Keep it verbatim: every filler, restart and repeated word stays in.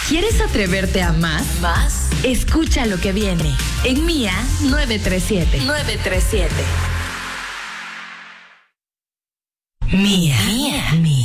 ¿Quieres atreverte a más? ¿Más? Escucha lo que viene en Mía nueve tres siete. nueve tres siete. Mía. Mía. Mía.